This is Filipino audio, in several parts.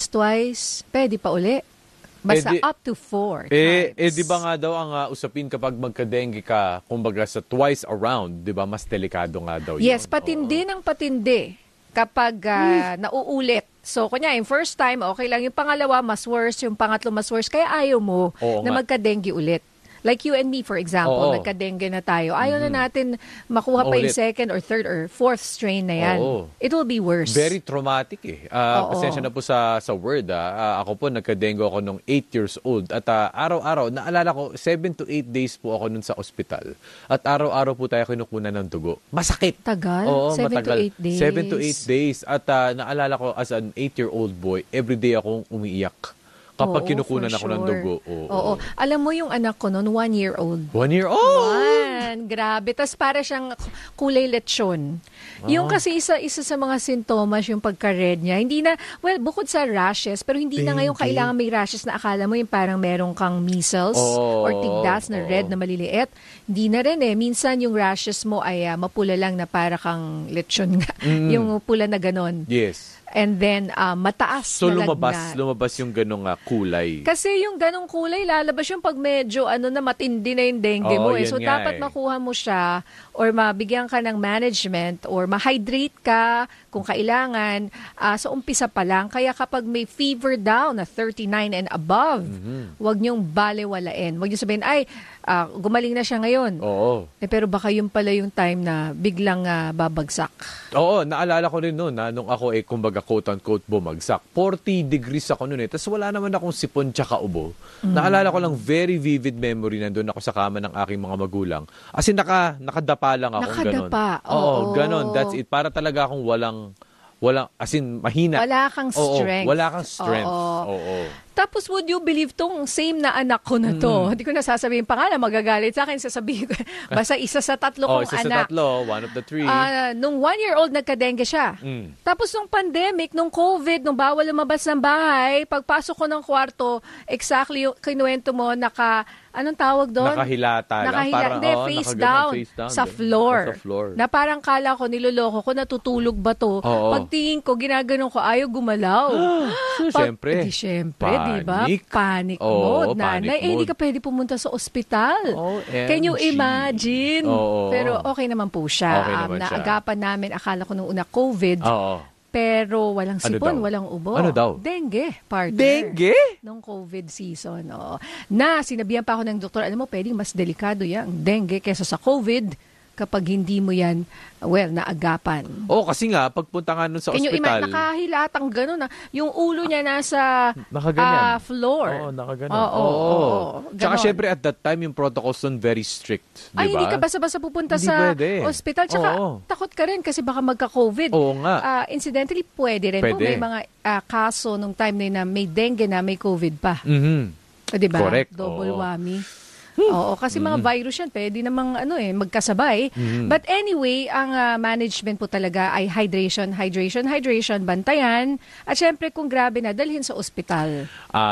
twice, pwede pa uli. Basta up to 4 times. Di ba nga daw ang usapin kapag magka-dengue ka, kumbaga sa twice around, di ba, mas delikado nga daw yun? Yes, patindi ng patindi kapag nauulit. So, kunya, yung first time, okay lang. Yung pangalawa, mas worse. Yung pangatlo, mas worse. Kaya ayaw mo na magka-dengue ulit. Like you and me, for example, nagka-dengue na tayo. Ayaw na natin makuha pa yung second or third or fourth strain na yan. It will be worse. Very traumatic eh. Pasensya na po sa word. Ako po, nagka-dengue ako nung 8 years old. At araw-araw, naalala ko, 7 to 8 days po ako nun sa ospital. At araw-araw po tayo kinukunan ng dugo. Masakit. Tagal? Oo, 7 matagal. to 8 days? 7 to 8 days. At naalala ko, as an 8-year-old boy, everyday akong umiiyak. Kapag kinukunan ako ng dugo. Oo. Alam mo yung anak ko noon, 1 year old. 1 year old? Grabe. Tapos para siyang kulay lechon. Yung kasi isa sa mga sintomas, yung pagka-red niya. Hindi na, bukod sa rashes, pero hindi na ngayon kailangan may rashes na akala mo yung parang merong kang measles or tigdas na red na maliliit. Hindi na rin eh. Minsan yung rashes mo ay mapula lang na para kang lechon nga. Yung pula na ganon. Yes. And then, mataas so, na lagnat. lumabas yung ganong kulay. Kasi yung ganong kulay, lalabas yung pag medyo na matindi na yung dengue mo. So, dapat makuha mo siya or mabigyan ka ng management or ma-hydrate ka kung kailangan sa umpisa pa lang. Kaya kapag may fever daw na 39 and above, wag niyong balewalain. Wag niyo sabihin, gumaling na siya ngayon. Oo. Pero baka yun pala yung time na biglang babagsak. Oo, naalala ko rin noon nung ako kumbaga quote-unquote bumagsak. 40 degrees ako noon eh. Tapos wala naman akong sipon tsaka ubo. Naalala ko lang very vivid memory nandun ako sa kama ng aking mga magulang. As in nakadapa lang ako. Nakadapa. Oo, ganon. That's it. Para talaga akong walang, as in, mahina. Wala kang strength. Wala kang strength. Oo. Tapos would you believe tong same na anak ko na to? Hindi ko na sasabihin pa nga na magagalit sa akin. Sasabihin ko, basta isa sa tatlo kong isa anak. Isa sa tatlo, one of the three. Nung 1-year-old nagka-dengue siya. Tapos nung pandemic, nung COVID, nung bawal lumabas ng bahay, pagpasok ko ng kwarto, exactly yung kinuwento mo, anong tawag doon? Nakahilata. Face down sa floor. Na parang kala ko, niloloko ko, natutulog ba to? Pagtingin ko, ginaganon ko, ayaw gumalaw. Siyempre. Siyempre, diba? Panic mode. Nanay, hindi ka pwede pumunta sa ospital. Can you imagine? Pero okay naman po siya. Naagapan namin, akala ko nung una COVID. Pero walang sipon, walang ubo. Ano daw? Dengue, partner. Dengue? Nung COVID season. Na, sinabihan pa ako ng doktor, alam mo, pwedeng mas delikado yung dengue kesa sa COVID kapag hindi mo yan, naagapan. Kasi nga, pagpunta nga nun sa ospital. Nakahilatang gano'n. Yung ulo niya nasa floor. Nakaganon. Tsaka syempre at that time, yung protocols nun very strict. Diba? Hindi ka basta-basta pupunta sa ospital. Tsaka takot ka rin kasi baka magka-COVID. Oo nga. Incidentally, pwede rin. May mga kaso nung time na may dengue na may COVID pa. Diba? Correct. Double whammy. Kasi mga virus yan, pwede namang magkasabay. But anyway, ang management po talaga ay hydration, bantayan. At syempre kung grabe na, dalhin sa ospital.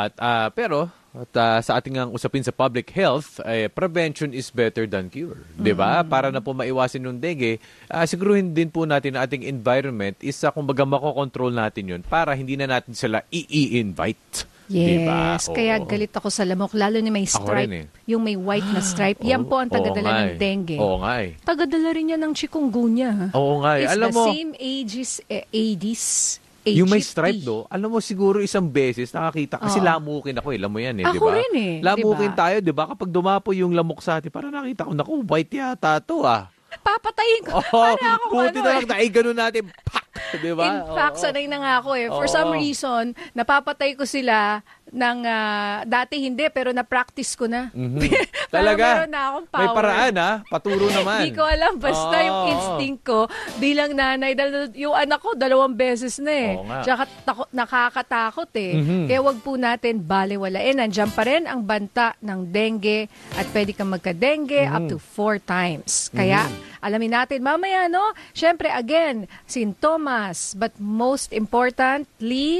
Pero sa ating usapin sa public health, prevention is better than cure. Diba? Para na po maiwasin yung dengue, siguruhin din po natin na ating environment is kumbaga makokontrol natin yun para hindi na natin sila i-invite. Yes, diba? Kaya galit ako sa lamok, lalo na may stripe, yung may white na stripe. Yan po ang tagadala ng dengue. Oo nga eh. Tagadala rin yan ng chikungunya. Oo nga eh. It's alam the mo, same Aedes yung may stripe alam mo siguro isang beses nakakita, kasi lamukin ako alam mo yan eh, di ba? Ako rin eh. Lamukin tayo, di ba? Kapag dumapo yung lamok sa atin, parang nakita ko, naku, white yata to Papatayin ko. Para ako buti na lang ganun natin. Pak! Diba? In fact, sanay na nga ako eh. For some reason, napapatay ko sila ng dati hindi, pero na-practice ko na. Talaga? Meron na akong power. May paraan paturo naman. Hindi ko alam, basta yung instinct ko bilang nanay, yung anak ko 2 beses na eh. Tsaka nakakatakot eh. Kaya wag po natin balewalain. Nandiyan pa rin ang banta ng dengue at pwede kang magka-dengue up to 4 times. Kaya alamin natin mamaya, no? Siyempre, again, sintomas, but most importantly,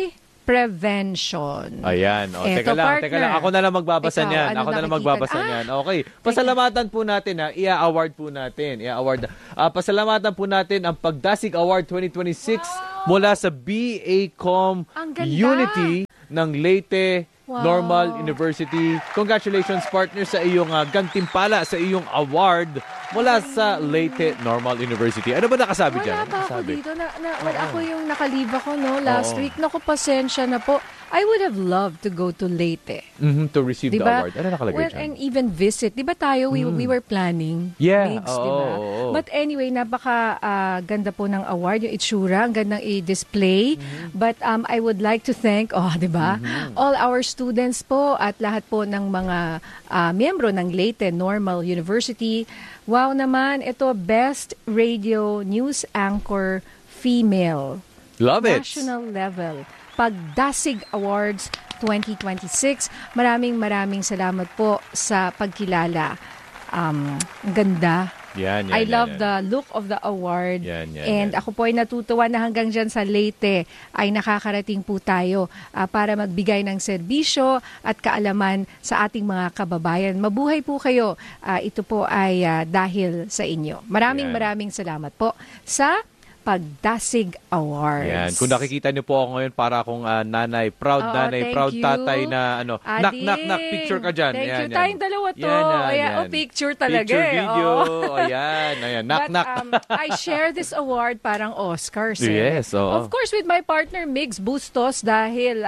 prevention. Ayan. O, Eto, teka lang. Ako na lang magbabasa Ikaw, niyan. ano Ako na lang nakikita? magbabasa niyan. Okay. Pasalamatan po natin i-award po natin. Pasalamatan po natin ang Pagdasig Award 2026 mula sa BACom Ang ganda. Unity ng Leyte Normal University. Congratulations, partner, sa iyong gantimpala sa iyong award mula sa Leyte Normal University. Ano ba nakasabi dyan? Wala pa ako dito. Ako yung nakalive ako last Oo. week. Naku, pasensya na po. I would have loved to go to Leyte. To receive the award. Ano nakalagay dyan? And even visit. Di ba tayo, we were planning. Yeah. Migs, di ba? But anyway, napaka ganda po ng award. Yung itsura, ang gandang i-display. But I would like to thank, di ba? All our students po at lahat po ng mga miyembro ng Leyte Normal University. Wow naman, ito Best Radio News Anchor Female. Love it. National level. Pagdasig Awards 2026. Maraming salamat po sa pagkilala. Ang ganda. Yan, I love the look of the award. And ako po ay natutuwa na hanggang dyan sa Leyte ay nakakarating po tayo para magbigay ng serbisyo at kaalaman sa ating mga kababayan. Mabuhay po kayo. Ito po ay dahil sa inyo. Maraming salamat po sa Pagdasig Awards. Yan. Kung nakikita niyo po ako ngayon, para akong nanay, proud nanay, proud tatay na knock, picture ka dyan. Thank you. Yan. Tayong dalawa to. Picture talaga. Picture, video. Ayan. Knock. I share this award parang Oscars. Yes, oo. Of course, with my partner, Migs Bustos, dahil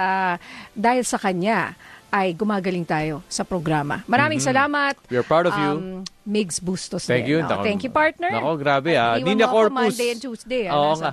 sa kanya ay gumagaling tayo sa programa. Maraming salamat. We are proud of you. Migs Bustos. Thank you. Thank you, partner. Nako, grabe Nina Corpus. Monday and Tuesday. Oo nga.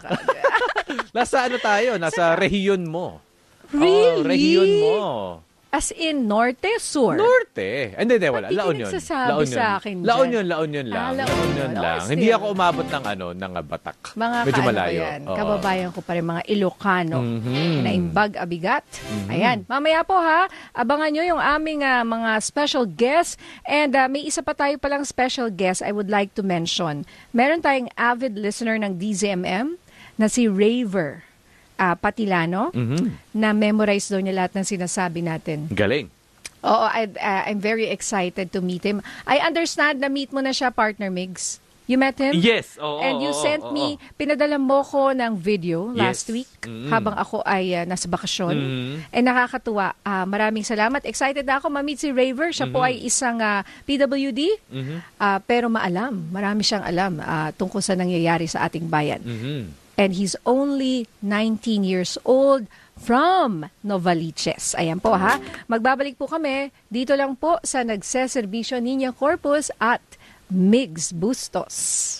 Nasa tayo? Nasa rehiyon mo. Really? Rehiyon mo. As in Norte, Sur? Norte. Hindi, wala. Ba't La di Union. nagsasabi sa akin dyan? La Union lang. La Union. lang. Oh, Hindi still. ako umabot ng Batak. Mga medyo malayo. Yan. Kababayan ko pa rin, mga Ilocano na imbag abigat. Ayan. Mamaya po abangan nyo yung aming mga special guests. And may isa pa tayo palang special guest I would like to mention. Meron tayong avid listener ng DZMM na si Raver Patilano, na memorize daw niya lahat ng sinasabi natin. Galing. Oo, I'm very excited to meet him. I understand na meet mo na siya, partner Migs. You met him? Yes. And you sent me, pinadala mo ko ng video last week habang ako ay nasa bakasyon. And nakakatuwa. Maraming salamat. Excited na ako ma-meet si Raver. Siya po ay isang PWD, pero marami siyang alam tungkol sa nangyayari sa ating bayan. And he's only 19 years old from Novaliches. Ayan po Magbabalik po kami dito lang po sa nagseserbisyo Nina Corpus at Migs Bustos.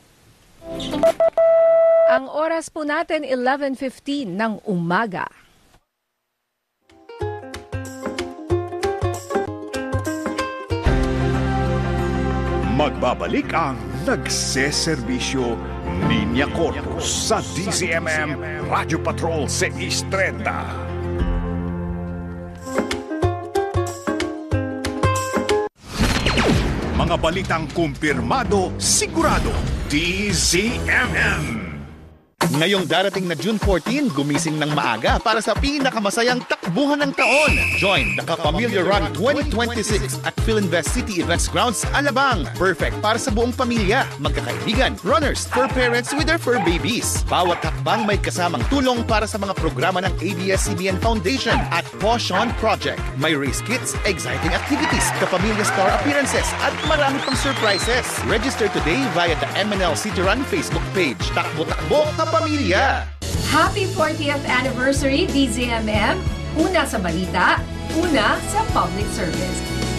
Ang oras po natin 11:15 ng umaga. Magbabalik ang nagseserbisyo Niña Corpus sa DZMM Radio Patrol 630. Mga balitang kumpirmado, sigurado, DZMM. Ngayong darating na June 14, gumising ng maaga para sa pinakamasayang takbuhan ng taon. Join the Kapamilya Run 2026 at Philinvest City Events Grounds, Alabang. Perfect para sa buong pamilya, magkakaibigan, runners, fur parents with their fur babies. Bawat hakbang may kasamang tulong para sa mga programa ng ABS-CBN Foundation at Poshon Project. May race kits, exciting activities, Kapamilya Star appearances at marami pang surprises. Register today via the MNL City Run Facebook page. Takbo-takbo, Kapamilya! Happy 40th anniversary, DZMM. Una sa balita, una sa public service.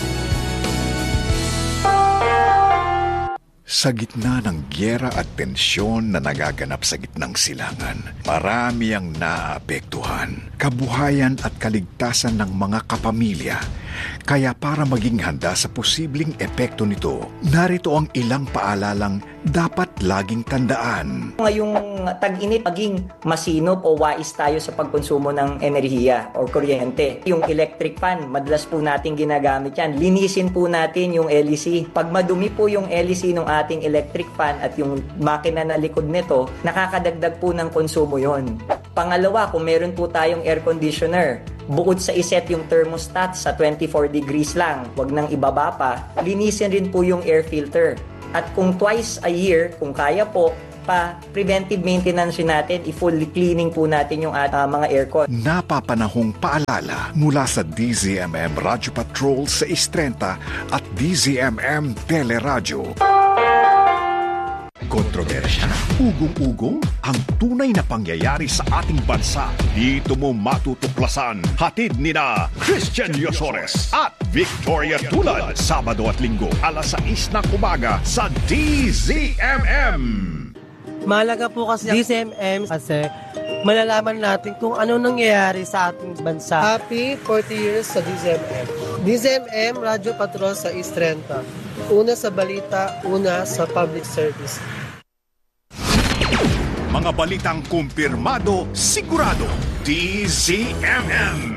Sa gitna ng gyera at tensyon na nagaganap sa gitnang silangan, marami ang naapektuhan, kabuhayan at kaligtasan ng mga kapamilya. Kaya para maging handa sa posibleng epekto nito, narito ang ilang paalalang dapat laging tandaan. Ngayong tag-init, maging masinop o wais tayo sa pagkonsumo ng enerhiya o kuryente. Yung electric fan, madalas po natin ginagamit yan. Linisin po natin yung LEC. Pag madumi po yung LEC ng ating electric fan at yung makina na likod nito, nakakadagdag po ng konsumo yon. Pangalawa, kung meron po tayong air conditioner, bukod sa iset yung thermostat sa 24 degrees lang, wag nang ibaba pa, linisin rin po yung air filter. At kung twice a year, kung kaya po, preventive maintenance natin, i-fully cleaning po natin yung mga aircon. Napapanahong paalala mula sa DZMM Radio Patrol sa 630 at DZMM Teleradyo. Kontrobersya, ugong-ugong, ang tunay na pangyayari sa ating bansa. Dito mo matutuklasan. Hatid ni na Christian Yosores at Victoria Tulad. Sabado at Linggo, alas 6 ng umaga sa DZMM. Mahalaga po kasi DZMM kasi malalaman natin kung ano nangyayari sa ating bansa. Happy 40 years sa DZMM. DZMM Radio Patrol sa East 30. Una sa balita, una sa public service. Mga balitang kumpirmado, sigurado. DZMM.